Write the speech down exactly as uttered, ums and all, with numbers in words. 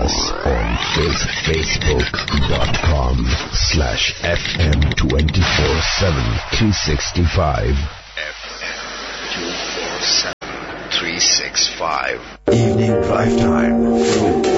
us on facebook.com slash FM twenty-four seven three sixty-five. F M two four seven three sixty-five. Evening Drive Time.